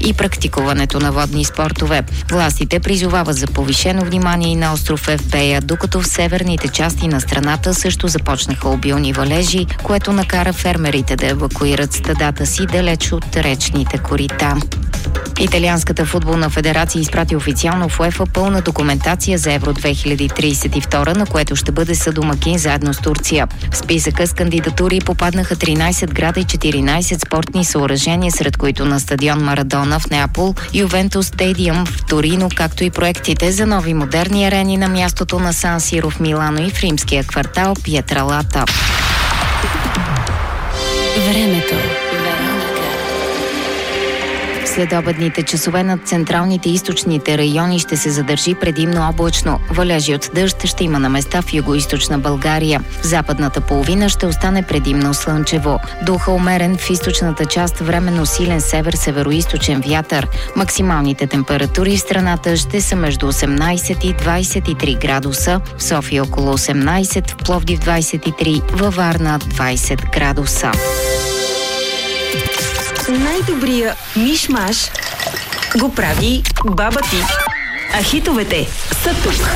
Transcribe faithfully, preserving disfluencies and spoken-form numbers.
и практикуването на водни спортове. Властите призовават за повишено внимание и на остров Евпея, докато в северните части на страната също започнаха обилни валежи, което накара фермерите да евакуират стадата си далеч от речните корита. Италианската футболна федерация изпрати официално в УЕФА пълна документация за Евро две хиляди тридесет и втора, на което ще бъде съдомакин заедно с Турция. В списъка с кандидатури попаднаха тринайсет града и четиринайсет спортни съоръжения, сред които на стадион Марадона в Неапол, Ювентус Стадиум в Торино, както и проектите за нови модерни арени на мястото на Сан Сиро в Милано и в римския квартал Пietralata. Времето. Следобедните часове над централните и източните райони ще се задържи предимно облачно. Валежи от дъжд ще има на места в югоизточна България. В западната половина ще остане предимно слънчево. Духа умерен в източната част, временно силен север-североизточен вятър. Максималните температури в страната ще са между осемнайсет и двайсет и три градуса. В София около осемнайсет, в Пловдив двайсет и три, във Варна двайсет градуса. Най-добрия миш-маш го прави баба ти. А хитовете са тук.